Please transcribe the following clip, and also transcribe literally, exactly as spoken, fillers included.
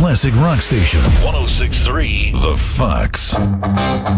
classic rock station. one oh six point three The Fox.